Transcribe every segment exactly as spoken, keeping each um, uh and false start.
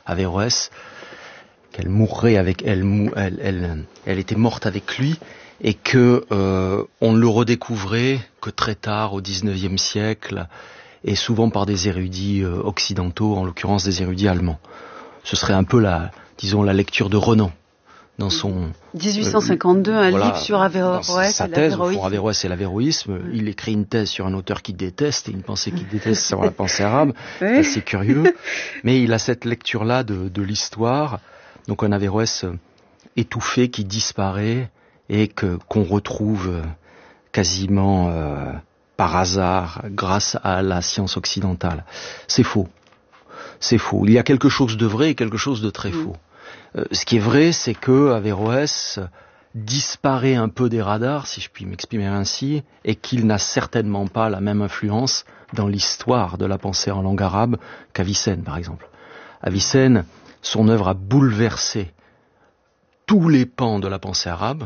Averroès, qu'elle mourrait avec elle, elle, elle, elle était morte avec lui, et que euh, on ne le redécouvrait que très tard, au dix-neuvième siècle, et souvent par des érudits euh, occidentaux, en l'occurrence des érudits allemands. Ce serait un peu la, disons, la lecture de Renan dans son dix-huit cent cinquante-deux, euh, un voilà, livre sur Averroès sa et thèse l'Averroïsme. sur Averroès et l'Averroïsme. Mm. Il écrit une thèse sur un auteur qu'il déteste et une pensée qu'il déteste sur la pensée arabe. Oui. C'est assez curieux. Mais il a cette lecture-là de, de l'histoire. Donc un Averroès étouffé qui disparaît et que qu'on retrouve quasiment euh, par hasard grâce à la science occidentale. C'est faux. C'est faux. Il y a quelque chose de vrai et quelque chose de très mm. faux. Euh, ce qui est vrai, c'est que Averroès disparaît un peu des radars, si je puis m'exprimer ainsi, et qu'il n'a certainement pas la même influence dans l'histoire de la pensée en langue arabe qu'Avicenne, par exemple. Avicenne, son œuvre a bouleversé tous les pans de la pensée arabe,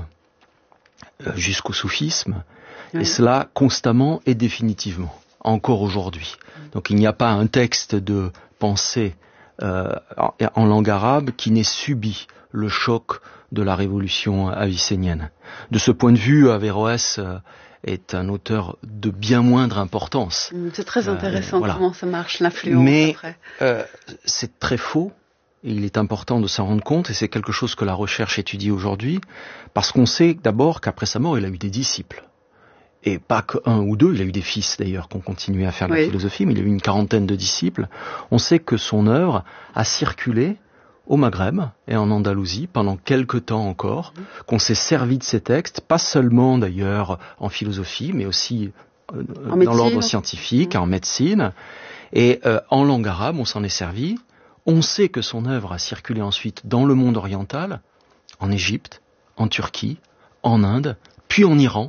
euh, jusqu'au soufisme, oui. Et cela constamment et définitivement, encore aujourd'hui. Donc il n'y a pas un texte de pensée Euh, en, en langue arabe qui n'ait subi le choc de la révolution avicénienne. De ce point de vue, Averroès euh, est un auteur de bien moindre importance. C'est très intéressant euh, voilà. Comment ça marche, l'influence. Mais après. Euh, c'est très faux, et il est important de s'en rendre compte, et c'est quelque chose que la recherche étudie aujourd'hui, parce qu'on sait d'abord qu'après sa mort, il a eu des disciples. Et pas qu'un ou deux, il a eu des fils d'ailleurs qui ont continué à faire de la oui. philosophie, mais il a eu une quarantaine de disciples. On sait que son œuvre a circulé au Maghreb et en Andalousie pendant quelque temps encore, mmh. qu'on s'est servi de ses textes, pas seulement d'ailleurs en philosophie, mais aussi euh, dans médecine. L'ordre scientifique, mmh. en médecine. Et euh, en langue arabe, on s'en est servi. On sait que son œuvre a circulé ensuite dans le monde oriental, en Égypte, en Turquie, en Inde, puis en Iran.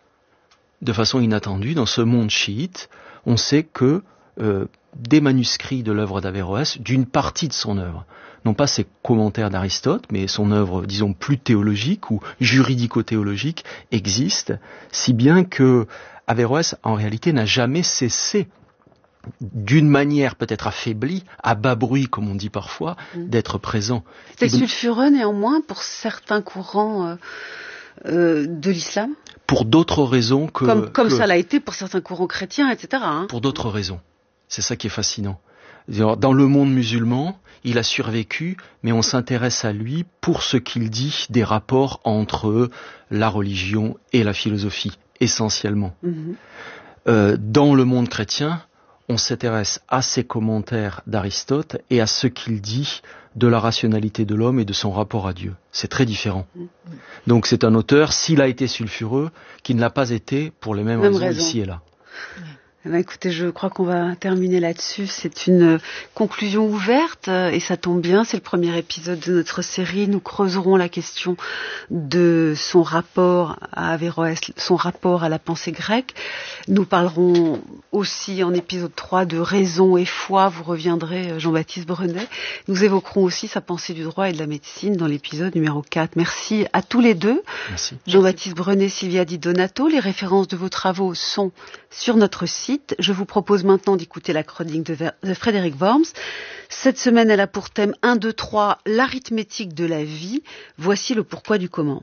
De façon inattendue, dans ce monde chiite, on sait que euh, des manuscrits de l'œuvre d'Averroès, d'une partie de son œuvre, non pas ses commentaires d'Aristote, mais son œuvre, disons, plus théologique ou juridico-théologique, existent, si bien que Averroès, en réalité, n'a jamais cessé, d'une manière peut-être affaiblie, à bas bruit, comme on dit parfois, mmh. d'être présent. C'était donc sulfureux, néanmoins, pour certains courants euh, euh, de l'islam ? Pour d'autres raisons que... Comme, comme que, ça l'a été pour certains courants chrétiens, et cetera. Hein. Pour d'autres raisons. C'est ça qui est fascinant. Dans le monde musulman, il a survécu, mais on s'intéresse à lui pour ce qu'il dit des rapports entre la religion et la philosophie, essentiellement. Mm-hmm. Euh, dans le monde chrétien, on s'intéresse à ses commentaires d'Aristote et à ce qu'il dit de la rationalité de l'homme et de son rapport à Dieu. C'est très différent. Mmh. Donc c'est un auteur, s'il a été sulfureux, qui ne l'a pas été pour les mêmes Même raisons raison. ici et là. Mmh. Eh bien, écoutez, je crois qu'on va terminer là-dessus. C'est une conclusion ouverte et ça tombe bien. C'est le premier épisode de notre série. Nous creuserons la question de son rapport à Averroès, son rapport à la pensée grecque. Nous parlerons aussi en épisode trois de raison et foi. Vous reviendrez, Jean-Baptiste Brenet. Nous évoquerons aussi sa pensée du droit et de la médecine dans l'épisode numéro quatre. Merci à tous les deux. Merci. Jean-Baptiste Brenet, Sylvia Di Donato. Les références de vos travaux sont sur notre site. Je vous propose maintenant d'écouter la chronique de, Ver- de Frédéric Worms. Cette semaine, elle a pour thème un, deux, trois, l'arithmétique de la vie. Voici le pourquoi du comment.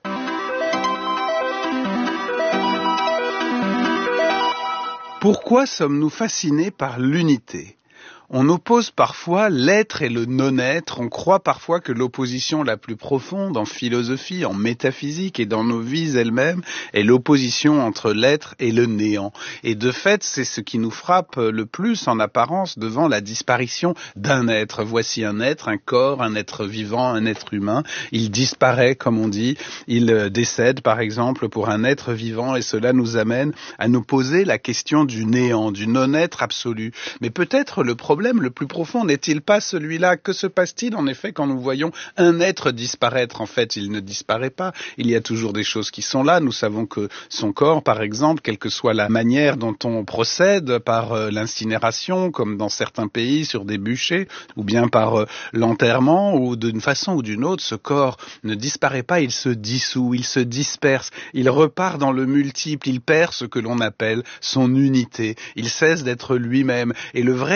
Pourquoi sommes-nous fascinés par l'unité ? On oppose parfois l'être et le non-être. On croit parfois que l'opposition la plus profonde en philosophie, en métaphysique et dans nos vies elles-mêmes est l'opposition entre l'être et le néant. Et de fait, c'est ce qui nous frappe le plus en apparence devant la disparition d'un être. Voici un être, un corps, un être vivant, un être humain. Il disparaît, comme on dit. Il décède, par exemple, pour un être vivant et cela nous amène à nous poser la question du néant, du non-être absolu. Mais peut-être le problème Le problème le plus profond n'est-il pas celui-là ? Que se passe-t-il en effet quand nous voyons un être disparaître ? En fait, il ne disparaît pas. Il y a toujours des choses qui sont là. Nous savons que son corps, par exemple, quelle que soit la manière dont on procède, par euh, l'incinération, comme dans certains pays sur des bûchers, ou bien par euh, l'enterrement, ou d'une façon ou d'une autre, ce corps ne disparaît pas, il se dissout, il se disperse, il repart dans le multiple, il perd ce que l'on appelle son unité. Il cesse d'être lui-même. Et le vrai mystère,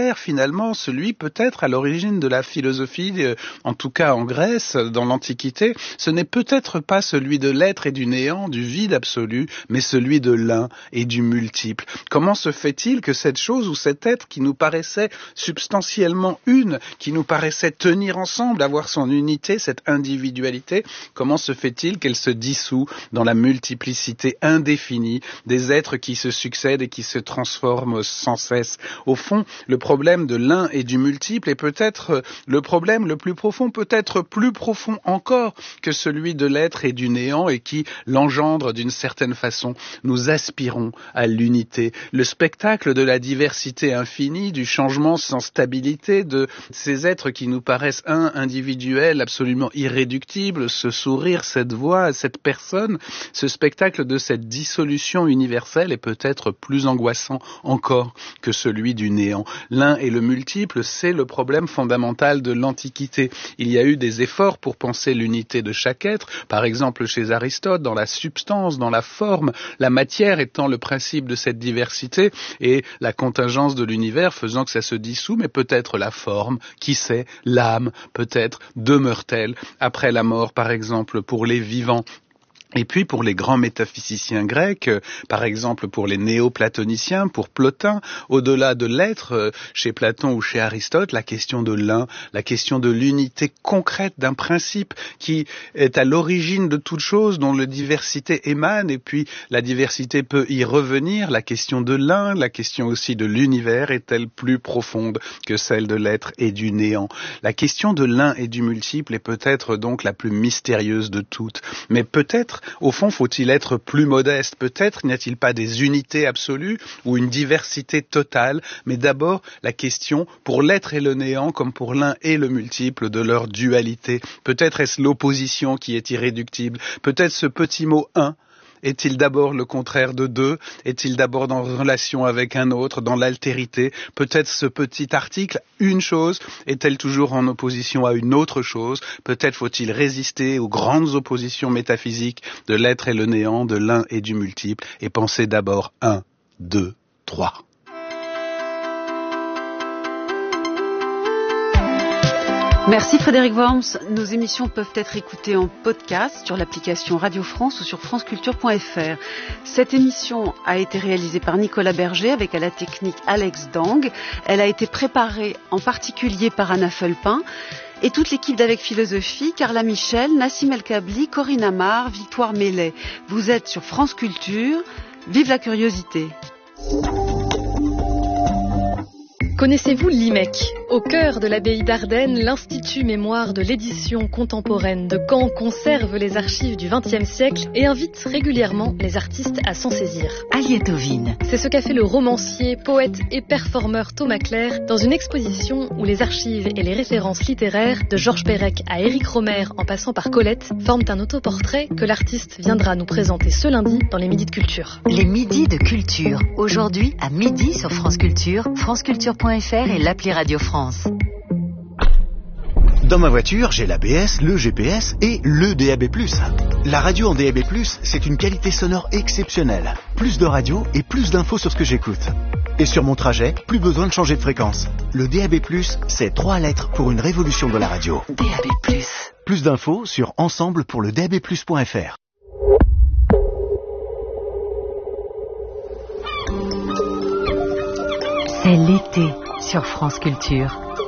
univers, finalement, celui peut-être à l'origine de la philosophie, euh, en tout cas en Grèce, dans l'Antiquité, ce n'est peut-être pas celui de l'être et du néant, du vide absolu, mais celui de l'un et du multiple. Comment se fait-il que cette chose ou cet être qui nous paraissait substantiellement une, qui nous paraissait tenir ensemble, avoir son unité, cette individualité, comment se fait-il qu'elle se dissout dans la multiplicité indéfinie des êtres qui se succèdent et qui se transforment sans cesse? Au fond, le problème de l'un et du multiple est peut-être le problème le plus profond, peut-être plus profond encore que celui de l'être et du néant, et qui l'engendre d'une certaine façon. Nous aspirons à l'unité. Le spectacle de la diversité infinie, du changement sans stabilité, de ces êtres qui nous paraissent un, individuels, absolument irréductibles, ce sourire, cette voix, cette personne, ce spectacle de cette dissolution universelle est peut-être plus angoissant encore que celui du néant. L'un et le multiple, c'est le problème fondamental de l'Antiquité. Il y a eu des efforts pour penser l'unité de chaque être, par exemple chez Aristote, dans la substance, dans la forme, la matière étant le principe de cette diversité et la contingence de l'univers faisant que ça se dissout, mais peut-être la forme, qui sait, l'âme, peut-être, demeure-t-elle après la mort, par exemple, pour les vivants. Et puis pour les grands métaphysiciens grecs, euh, par exemple pour les néo-platoniciens, pour Plotin, au-delà de l'être, euh, chez Platon ou chez Aristote, la question de l'un, la question de l'unité concrète d'un principe qui est à l'origine de toute chose, dont la diversité émane, et puis la diversité peut y revenir, la question de l'un, la question aussi de l'univers est-elle plus profonde que celle de l'être et du néant? La question de l'un et du multiple est peut-être donc la plus mystérieuse de toutes, mais peut-être au fond, faut-il être plus modeste? Peut-être n'y a-t-il pas des unités absolues ou une diversité totale, mais d'abord la question pour l'être et le néant comme pour l'un et le multiple de leur dualité. Peut-être est-ce l'opposition qui est irréductible? Peut-être ce petit mot « un » est-il d'abord le contraire de deux? Est-il d'abord en relation avec un autre, dans l'altérité? Peut-être ce petit article, une chose, est-elle toujours en opposition à une autre chose? Peut-être faut-il résister aux grandes oppositions métaphysiques de l'être et le néant, de l'un et du multiple, et penser d'abord un, deux, trois. Merci Frédéric Worms. Nos émissions peuvent être écoutées en podcast sur l'application Radio France ou sur franceculture point f r. Cette émission a été réalisée par Nicolas Berger avec à la technique Alex Dang. Elle a été préparée en particulier par Anna Felpin et toute l'équipe d'Avec Philosophie, Carla Michel, Nassim El Kabli, Corinne Amar, Victoire Mellet. Vous êtes sur France Culture. Vive la curiosité. Connaissez-vous l'I M E C? Au cœur de l'abbaye d'Ardenne, l'Institut Mémoire de l'édition contemporaine de Caen conserve les archives du vingtième siècle et invite régulièrement les artistes à s'en saisir. Aliette Ovine. C'est ce qu'a fait le romancier, poète et performeur Thomas Clair dans une exposition où les archives et les références littéraires de Georges Perec à Éric Romer en passant par Colette forment un autoportrait que l'artiste viendra nous présenter ce lundi dans les Midis de Culture. Les Midis de Culture. Aujourd'hui à midi sur France Culture, franceculture point f r et l'appli Radio France. Dans ma voiture, j'ai l'A B S, le G P S et le D A B plus. La radio en D A B plus, c'est une qualité sonore exceptionnelle. Plus de radio et plus d'infos sur ce que j'écoute. Et sur mon trajet, plus besoin de changer de fréquence. Le D A B plus, c'est trois lettres pour une révolution de la radio. D A B plus. Plus d'infos sur ensemble pour le D A B plus point f r. C'est l'été sur France Culture.